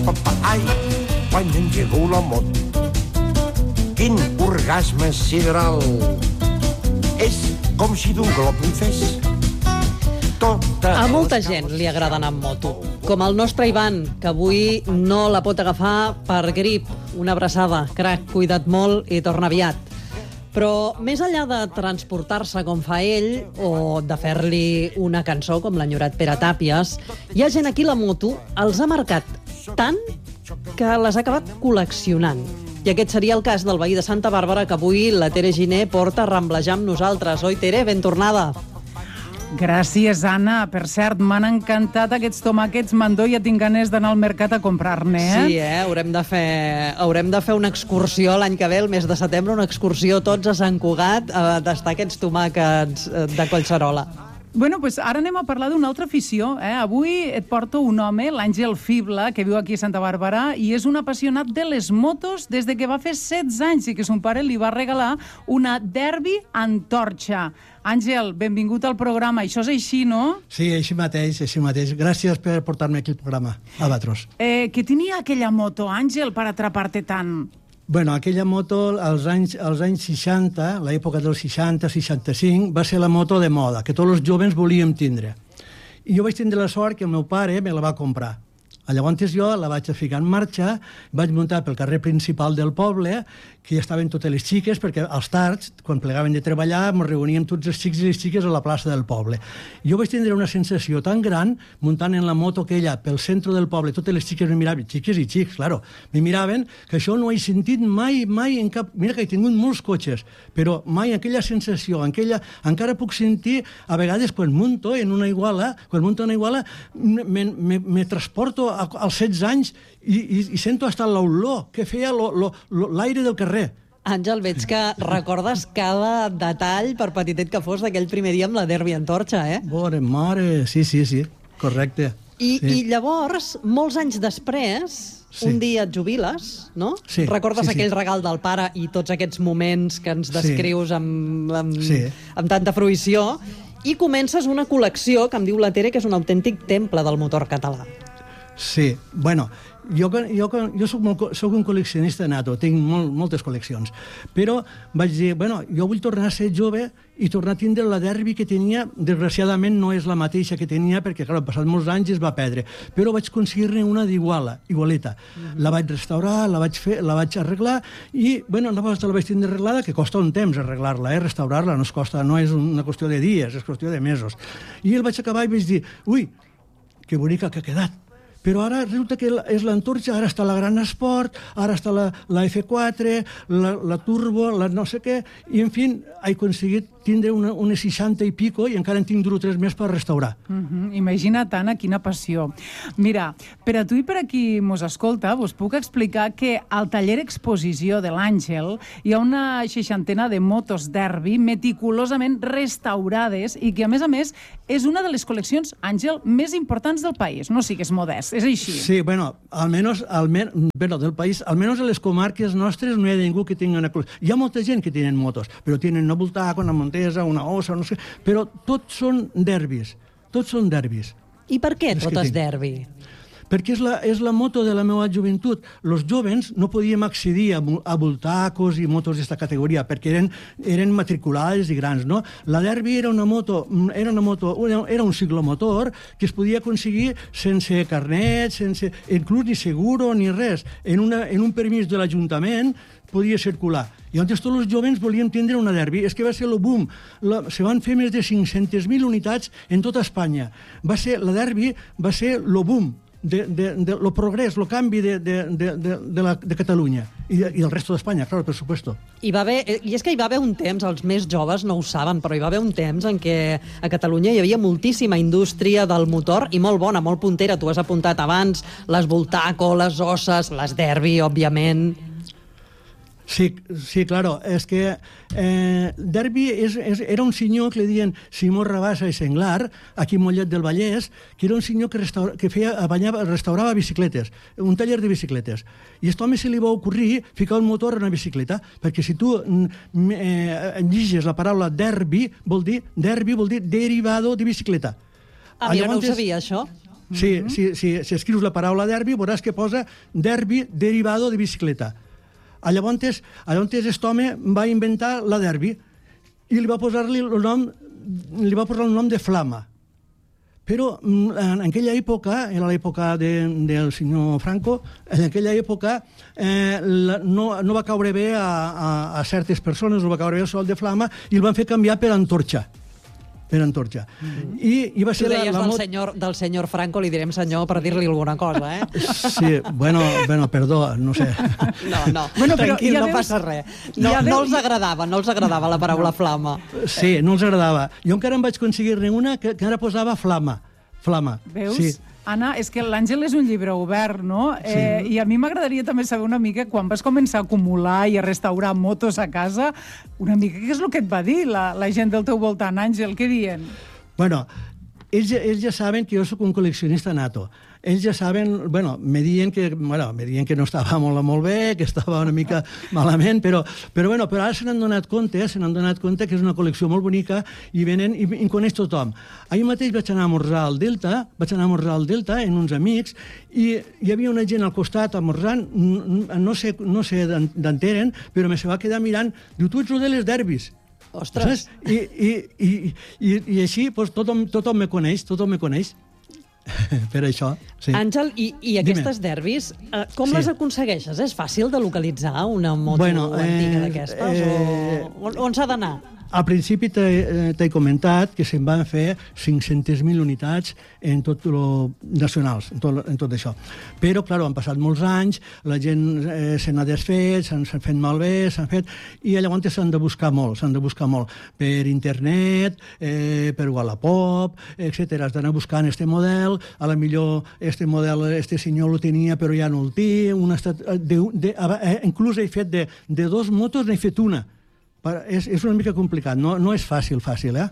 Ai, quan engegeu la moto, quin orgasme sideral. És com si d'un glob li fes tota... A molta gent li agrada anar amb moto, com el nostre Ivan, que avui no la pot agafar per grip. Una abraçada, crac, cuida't molt i torna aviat. Però més enllà de transportar-se com fa ell o de fer-li una cançó com l'enyorat Pere Tàpies, hi ha gent aquí la moto els ha marcat tant que les ha acabat col·leccionant. I aquest seria el cas del veí de Santa Bàrbara que avui la Tere Giner porta a ramblejar amb nosaltres. Oi, Tere? Ben tornada. Gràcies, Anna. Per cert, m'han encantat aquests tomàquets mandó i ja tinc ganes d'anar al mercat a comprar-ne, Sí, haurem de fer una excursió l'any que ve, el mes de setembre, una excursió tots a Sant Cugat a tastar aquests tomàquets de Collserola. Bueno, pues ara anem a parlar d'una altra afició. Avui et porto un home, l'Àngel Fibla, que viu aquí a Santa Bàrbara i és un apassionat de les motos des de que va fer 16 anys i que son pare li va regalar una Derbi Antorcha. Àngel, benvingut al programa. Això és així, no? Sí, així mateix, així mateix. Gràcies per portar-me aquí al programa, Albatros. Què tenia aquella moto, Àngel, per atrapar-te tant? Bueno, aquella moto, als anys 60, l'època dels 60-65, va ser la moto de moda, que tots els joves volíem tindre. I jo vaig tindre la sort que el meu pare me la va comprar. Llavors jo la vaig ficar en marxa, vaig muntar pel carrer principal del poble, que hi estaven totes les xiques, perquè als tards, quan plegaven de treballar, ens reuníem tots els xics i les xiques a la plaça del poble. Jo vaig tindre una sensació tan gran, muntant en la moto aquella pel centre del poble, totes les xiques me miraven, xiques i xics, claro, me miraven, que això no he sentit mai en cap... Mira que he tingut molts cotxes, però mai aquella sensació, encara puc sentir, a vegades, quan munto en una iguala, me transporto als 16 anys i sento hasta l'olor que feia l'aire del carrer. Àngel, veig que recordes cada detall, per petitet que fos, d'aquell primer dia amb la Derbi Antorcha, Bona mare, sí, correcte. I llavors, molts anys després, un dia et jubiles, no? Sí. Recordes aquell regal del pare i tots aquests moments que ens descrius amb tanta fruïció, i comences una col·lecció que em diu la Tere que és un autèntic temple del motor català. Sí, bueno, jo soc un col·leccionista nato, tinc moltes col·leccions, però vaig dir, bueno, jo vull tornar a ser jove i tornar a tindre la Derbi que tenia. Desgraciadament no és la mateixa que tenia perquè, clar, passat molts anys es va perdre, però vaig aconseguir-ne una igualeta. La vaig restaurar, la vaig arreglar i, bueno, la vaig tindre arreglada, que costa un temps arreglar-la, restaurar-la, no és una qüestió de dies, és qüestió de mesos. I el vaig acabar i vaig dir, ui, que bonica que ha quedat. Però ara resulta que és l'Antorcha, ara està la Gran Esport, ara està la F4, la Turbo, la no sé què, i en fi, he aconseguit tindre unes 60 i pico i encara en tinc 2 o 3 més per restaurar. Imagina't, Anna, quina passió. Mira, per a tu i per a qui mos escolta, vos puc explicar que al taller exposició de l'Àngel hi ha una 60ena de motos Derbi meticulosament restaurades i que, a més, és una de les col·leccions, Àngel, més importants del país. No sigues modest, és així. Sí, bueno, almenys del país, almenys a les comarques nostres no hi ha ningú que tingui una col·lecció. Hi ha molta gent que tenen motos, però tenen una Voltaco, una Montesa, una Ossa, no sé, però tots són derbis. I per què totes Derbi? Perquè és la moto de la meva joventut. Els jovens no podíem accedir a Voltacos i motos d'esta categoria perquè eren matriculades i grans, no? La Derbi era un ciclomotor que es podia aconseguir sense carnet, sense inclús ni seguro ni res. En un permís de l'Ajuntament podia circular. I llavors tots els jovens volíem tindre una Derbi. És que va ser el boom. Se van fer més de 500.000 unitats en tota Espanya. La Derbi va ser el boom, el progrés, el canvi de Catalunya i del resto d'Espanya, claro, per supuesto. I és que hi va haver un temps, els més joves no ho saben, però hi va haver un temps en què a Catalunya hi havia moltíssima indústria del motor i molt bona, molt puntera. Tu has apuntat abans les Voltaco, les Osses, les Derbi, òbviament. Sí, claro, és que Derbi era un senyor que li deien Simó Rabassa i Senglar, aquí a Mollet del Vallès, que era un senyor que restaurava bicicletes, un taller de bicicletes. I a aquest home se li va ocorrir ficar un motor en una bicicleta, perquè si tu llegis la paraula Derbi, vol dir derivado de bicicleta. Jo no ho sabia, això. Si escrius la paraula derbi, veuràs que posa derbi derivado de bicicleta. Llavors, aquest home va inventar la derbi i li va posar el nom de flama. Però en aquella època, era l'època del senyor Franco, en aquella època no va caure bé a certes persones, no va caure bé el sol de flama, i el van fer canviar per antorxa. I va ser tu deies del senyor Franco, li direm senyor per dir-li alguna cosa, eh? Sí, bueno, perdó, no sé. No, tranquil, no passa res. No els agradava la paraula flama. Sí, no els agradava. Jo encara em vaig aconseguir-ne una que ara posava flama. Veus? Sí. Anna, és que l'Àngel és un llibre obert, no? Sí. I a mi m'agradaria també saber una mica, quan vas començar a acumular i a restaurar motos a casa, una mica què és el que et va dir la gent del teu voltant, Àngel? Què diuen? Bueno, ells ja saben que jo sóc un col·leccionista nato. Ells ja saben, me diuen que no estava molt bé, que estava una mica malament, però ara se n'han donat compte que és una col·lecció molt bonica i venen i coneix tothom. Ahir mateix vaig anar a esmorzar al Delta en uns amics i hi havia una gent al costat esmorzant, no sé d'on eren, però me se va quedar mirant, diu, tu ets el de les derbis. Ostres! I així tothom me coneix. Per això, sí. Àngel, i aquestes derbis, com les aconsegueixes? És fàcil de localitzar una moto antiga d'aquestes? On s'ha d'anar? Al principi t'he comentat que se'n van fer 500.000 unitats en tot lo nacionals, en tot això. Però, clar, han passat molts anys, la gent se n'ha desfet, s'han fet malbé, i llavors s'han de buscar molt. Per internet, per Wallapop, etc. Has d'anar buscant este model, a la millor este model, este senyor lo tenia però ja no el té, inclús he fet de dos motos, n'he fet una. És una mica complicat, no és fàcil, eh?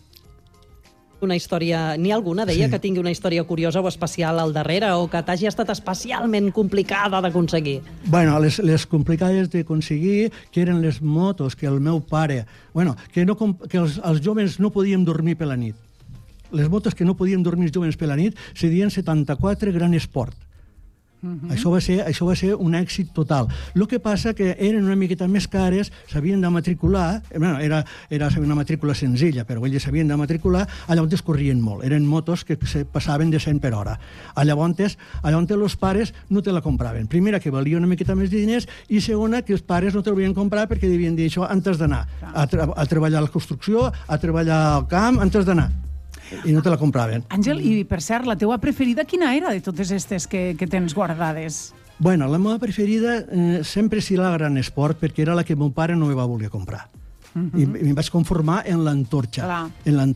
Una història, n'hi ha alguna, deia, que tingui una història curiosa o especial al darrere, o que t'hagi estat especialment complicada d'aconseguir? Bueno, les complicades d'aconseguir, que eren les motos que el meu pare... que els joves no podíem dormir per la nit. Les motos que no podíem dormir els joves per la nit se deien 74 Gran Sport. Això va ser un èxit total. El que passa que eren una miqueta més cares, s'havien de matricular, era una matrícula senzilla, però ells s'havien de matricular, llavors corrien molt. Eren motos que se passaven de 100 per hora. Llavors els pares no te la compraven. Primera, que valia una miqueta més de diners, i segona, que els pares no te la volien comprar perquè devien dir això antes d'anar a treballar a la construcció, a treballar al camp, antes d'anar. I no te la compraven. Àngel, i per cert, la teua preferida quina era de totes aquestes que tens guardades? La meva preferida sempre serà la Gran Sport, perquè era la que mon pare no me va voler comprar. I em vaig conformar en l'antorxa.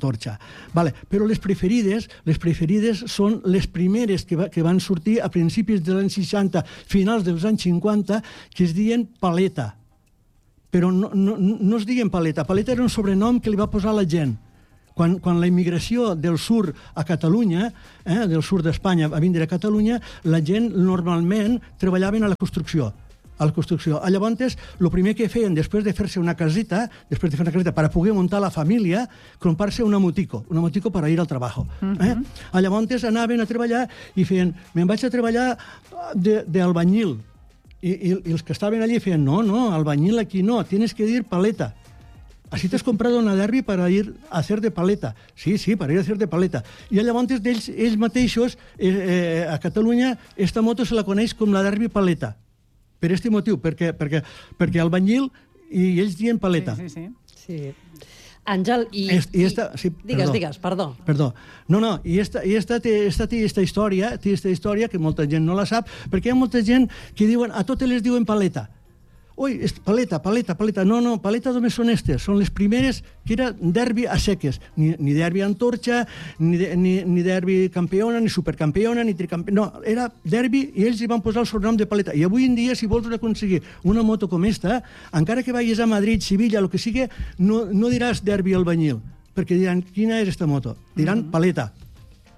Però les preferides són les primeres que van sortir a principis dels anys 60, finals dels anys 50, que es diuen paleta. Però no es diuen paleta. Paleta era un sobrenom que li va posar la gent. Quan la immigració del sud a Catalunya, del sud d'Espanya a vindre a Catalunya, la gent normalment treballaven a la construcció. Llavors, el primer que feien després de fer una casita per poder muntar la família, comprar-se una motico per ir al treball. Llavors anaven a treballar i feien, me'n vaig a treballar d'albañil. I els que estaven allí feien, no, albañil aquí no, tienes que dir paleta. Así te has comprado una derbi para ir a hacer de paleta. Sí, para ir a hacer de paleta. I llavors ells mateixos, a Catalunya, esta moto se la coneix com la derbi paleta. Per aquest motiu, perquè albañil i ells diuen paleta. Sí. Àngel, digues, perdó. No, i esta té esta història que molta gent no la sap, perquè hi ha molta gent que diuen, a totes les diuen paleta. Ui, paleta. No, paleta només són aquestes. Són les primeres que era derbi a seques. Ni derbi antorxa, ni derbi campiona, ni supercampiona, ni tricampiona. No, era derbi i ells hi van posar el sobrenom de paleta. I avui en dia, si vols aconseguir una moto com esta, encara que vagis a Madrid, Sevilla, el que sigui, no diràs derbi albañil, perquè diran, quina és esta moto? Diran paleta.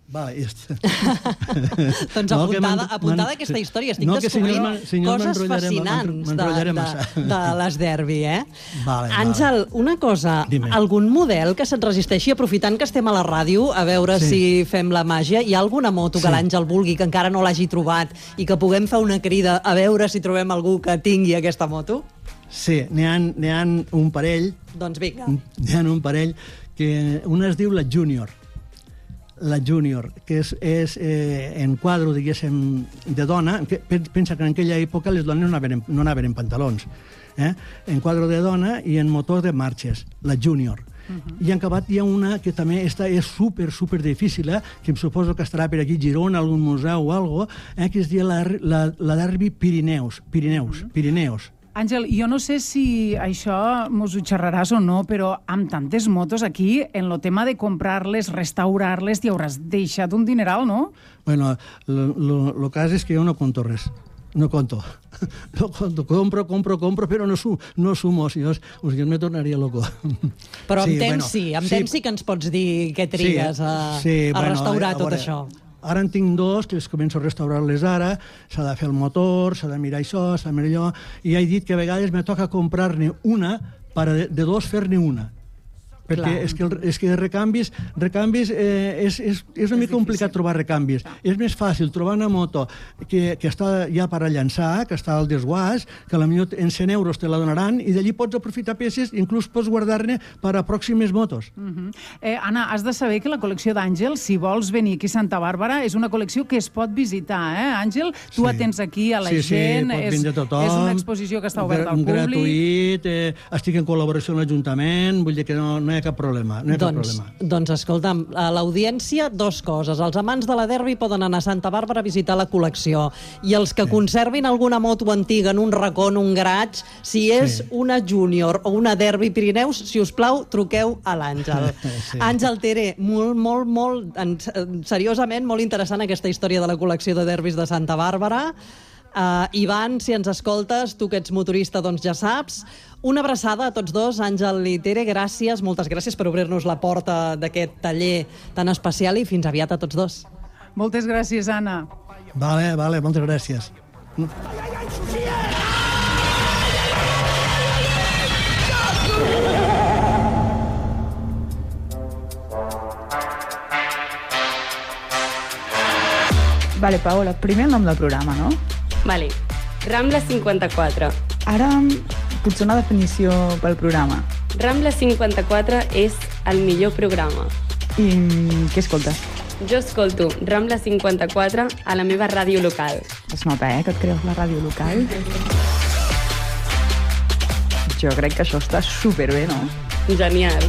Vale, Doncs apuntada aquesta història. Estic descobrint coses fascinants de les derbi, Àngel, una cosa, algun model que se't resisteixi, aprofitant que estem a la ràdio, a veure si fem la màgia, hi ha alguna moto que l'Àngel vulgui, que encara no l'hagi trobat, i que puguem fer una crida a veure si trobem algú que tingui aquesta moto? Sí, n'hi ha un parell. Doncs vinga. N'hi ha un parell, que una es diu la Junior, que és en quadre, diguéssim, de dona. Pensa que en aquella època les dones no anaven en pantalons. En quadre de dona i en motor de marxes, la Junior. I en acabat hi ha una que també és super difícil, que em suposo que estarà per aquí a Girona, algun museu o alguna cosa, que es diu la Derbi Pirineus. Àngel, jo no sé si això mos ho xerraràs o no, però amb tantes motos aquí, en el tema de comprar-les, restaurar-les, t'hi hauràs deixat un dineral, no? Bueno, el cas és que jo no conto res. No conto. Compro, però no sumo. Si jo me tornaria loco. Però amb temps sí que ens pots dir què trigues a restaurar tot això. Ara en tinc dos, que els començo a restaurar-les ara, s'ha de fer el motor, s'ha de mirar això, s'ha de mirar allò, i he dit que a vegades me toca comprar-ne una per de dos fer-ne una. Perquè és que recanvis és una mica complicat trobar recanvis. És més fàcil trobar una moto que està ja per a llançar, que està al desguàs, que potser en 100 euros te la donaran, i d'allí pots aprofitar peces i inclús pots guardar-ne per a pròximes motos. Anna, has de saber que la col·lecció d'Àngel, si vols venir aquí a Santa Bàrbara, és una col·lecció que es pot visitar, Àngel? Tu atens aquí a la gent, és una exposició que està oberta al públic. Gratuït, estic en col·laboració amb l'Ajuntament, vull dir que no hi ha cap problema. Doncs escolta'm, a l'audiència, dues coses. Els amants de la derbi poden anar a Santa Bàrbara a visitar la col·lecció, i els que conservin alguna moto antiga en un racó, en un garatge, si és una Junior o una derbi Pirineus, si us plau, truqueu a l'Àngel. Àngel Tere, molt, seriosament, molt interessant aquesta història de la col·lecció de derbis de Santa Bàrbara. Ivan, si ens escoltes, tu que ets motorista, doncs ja saps. Una abraçada a tots dos, Àngel i Tere, gràcies, moltes gràcies per obrir-nos la porta d'aquest taller tan especial, i fins aviat a tots dos. Moltes gràcies, Anna. Vale, moltes gràcies. Vale, Paola, primer el nom del programa, no? Vale, Rambla 54. Ara, potser una definició pel programa. Rambla 54 és el millor programa. I què escoltes? Jo escolto Rambla 54 a la meva ràdio local. Es nota, que et creus la ràdio local? Jo crec que això està superbé, no? Genial.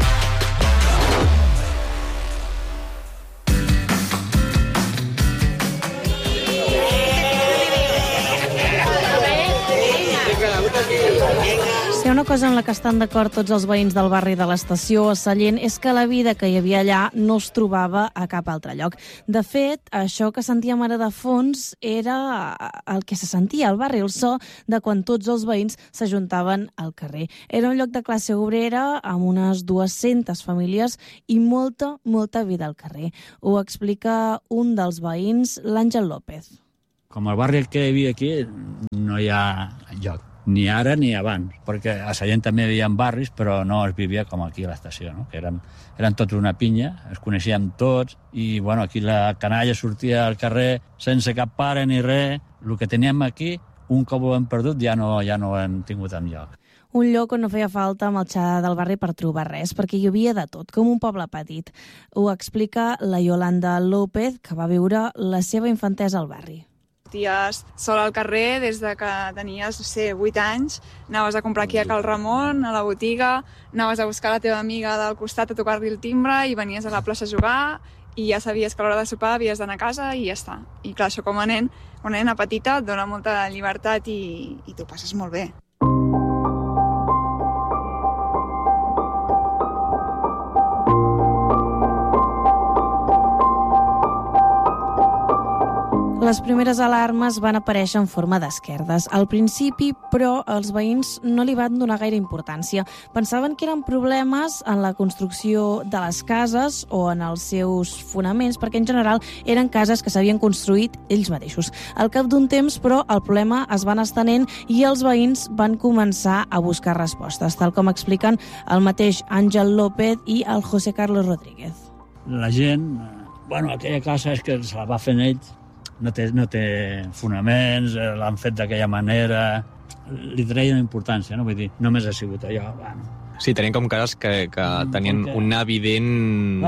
Si hi ha una cosa en la que estan d'acord tots els veïns del barri de l'Estació a Sallent és que la vida que hi havia allà no es trobava a cap altre lloc. De fet, això que sentíem ara de fons era el que se sentia al barri, el so de quan tots els veïns s'ajuntaven al carrer. Era un lloc de classe obrera amb unes 200 famílies i molta vida al carrer. Ho explica un dels veïns, l'Àngel López. Com el barri que hi havia aquí no hi ha lloc, ni ara ni abans, perquè a Sallent també hi havia barris, però no es vivia com aquí a l'estació, no? Que eren tots una pinya, es coneixíem tots, i bueno, aquí la canalla sortia al carrer sense cap pare ni res. El que teníem aquí, un cop ho hem perdut, ja no ho hem tingut enlloc. Un lloc on no feia falta marxar del barri per trobar res, perquè hi havia de tot, com un poble petit. Ho explica la Yolanda López, que va viure la seva infantesa al barri. Sorties sol al carrer des de que tenies, 8 anys, anaves a comprar aquí a Cal Ramon, a la botiga, anaves a buscar la teva amiga del costat a tocar-li el timbre i venies a la plaça a jugar i ja sabies que a l'hora de sopar havies d'anar a casa i ja està. I clar, això com a nen, una nena petita et dona molta llibertat i t'ho passes molt bé. Les primeres alarmes van aparèixer en forma d'esquerdes. Al principi, però, els veïns no li van donar gaire importància. Pensaven que eren problemes en la construcció de les cases o en els seus fonaments, perquè en general eren cases que s'havien construït ells mateixos. Al cap d'un temps, però, el problema es va anar estenent i els veïns van començar a buscar respostes, tal com expliquen el mateix Àngel López i el José Carlos Rodríguez. La gent, aquella casa és que se la va fent ells, no té fonaments, l'han fet d'aquella manera, li treien importància, no? Vull dir, només ha sigut allò, Sí, tenien com cases que tenien una evident...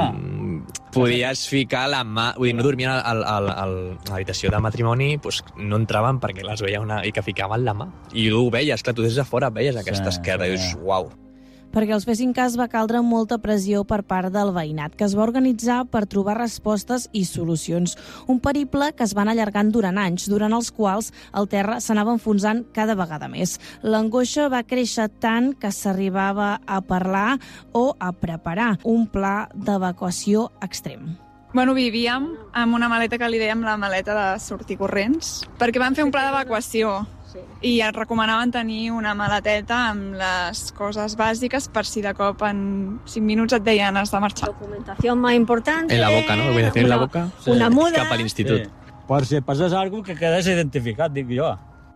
Podies ficar la mà... Vull dir, no dormien a l'habitació de matrimoni, doncs no entraven perquè les veia i que ficaven la mà. I tu ho veies, clar, tu des de fora veies aquesta esquerda i dius, uau. Perquè els fessin cas va caldre molta pressió per part del veïnat, que es va organitzar per trobar respostes i solucions. Un periple que es va anar allargant durant anys, durant els quals el terra s'anava enfonsant cada vegada més. L'angoixa va créixer tant que s'arribava a parlar o a preparar un pla d'evacuació extrem. Vivíem amb una maleta que li dèiem la maleta de sortir corrents, perquè vam fer un pla d'evacuació. I et recomanaven tenir una maleteta amb les coses bàsiques per si de cop en 5 minuts et deien has de marxar. Documentació més important. En la boca, ¿no? Voy a decir en la boca. Una muda. Cap a l'institut. Sí. Per si passés alguna cosa que quedés identificat, dic jo.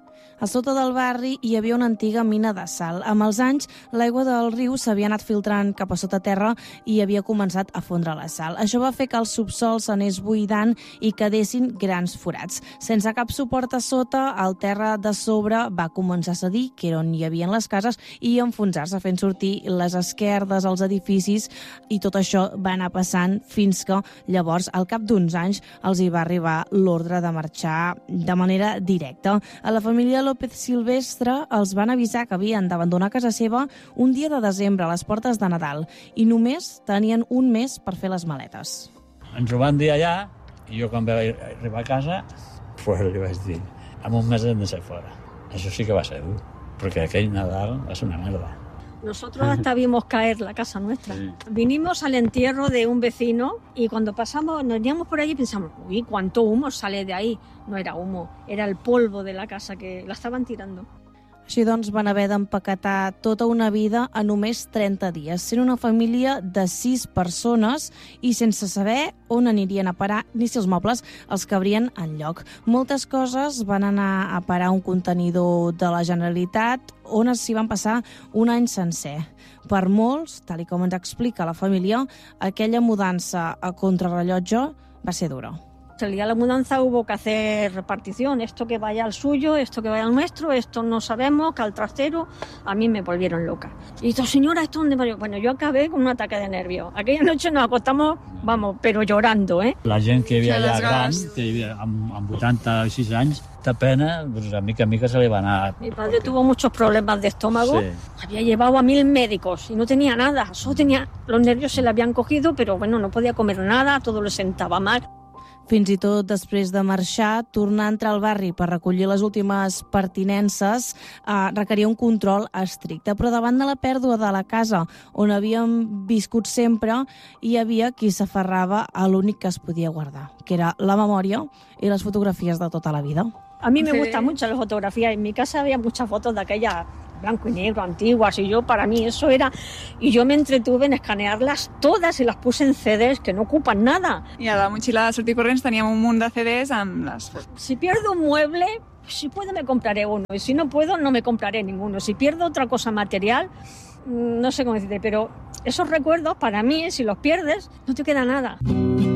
A sota del barri hi havia una antiga mina de sal. Amb els anys, l'aigua del riu s'havia anat filtrant cap a sota terra i havia començat a fondre la sal. Això va fer que el subsol s'anés buidant i quedessin grans forats. Sense cap suport a sota, el terra de sobre va començar a cedir, que era on hi havia les cases, i enfonsar-se, fent sortir les esquerdes, els edificis, i tot això va anar passant fins que llavors, al cap d'uns anys, els hi va arribar l'ordre de marxar de manera directa. A la família López Silvestre els van avisar que havien d'abandonar casa seva un dia de desembre a les portes de Nadal i només tenien un mes per fer les maletes. Ens ho van dir allà i jo quan vaig arribar a casa li vaig dir, en un mes hem de ser fora. Això sí que va ser dur, perquè aquell Nadal va ser una merda. Nosotros hasta vimos caer la casa nuestra. Sí. Vinimos al entierro de un vecino y cuando pasamos, nos íbamos por allí y pensamos, uy, cuánto humo sale de ahí. No era humo, era el polvo de la casa que la estaban tirando. Així doncs van haver d'empaquetar tota una vida a només 30 dies, sent una família de 6 persones i sense saber on anirien a parar ni si els mobles els cabrien enlloc. Moltes coses van anar a parar a un contenidor de la Generalitat on s'hi van passar un any sencer. Per molts, tal com ens explica la família, aquella mudança a contrarrellotge va ser dura. El día de la mudanza hubo que hacer repartición, esto que vaya al suyo, esto que vaya al nuestro, esto no sabemos, que al trastero. A mí me volvieron loca. Y dijo, señora, ¿esto dónde va? Bueno, yo acabé con un ataque de nervios. Aquella noche nos acostamos, pero llorando, ¿eh? La gent que hi havia allà gran, que hi havia amb 86 anys, de pena, pues a mica se li va anar. Mi padre tuvo muchos problemas de estómago, sí. Había llevado a 1000 médicos y no tenía nada, solo tenía, los nervios se le habían cogido, pero bueno, no podía comer nada, todo le sentaba mal. Fins i tot després de marxar, tornar a entrar al barri per recollir les últimes pertinences requeria un control estricte. Però davant de la pèrdua de la casa on havíem viscut sempre, hi havia qui s'aferrava a l'únic que es podia guardar, que era la memòria i les fotografies de tota la vida. A mí me gustan mucho las fotografías. En mi casa había muchas fotos de aquellas blanco y negro, antiguas, y yo, para mí eso era... Y yo me entretuve en escanearlas todas y las puse en CDs que no ocupan nada. I a la motxilla de sortir corrents teníem un munt de CDs amb les fotos. Si pierdo un mueble, si puedo me compraré uno, y si no puedo no me compraré ninguno. Si pierdo otra cosa material, no sé cómo decirte, pero esos recuerdos para mí, si los pierdes, no te queda nada.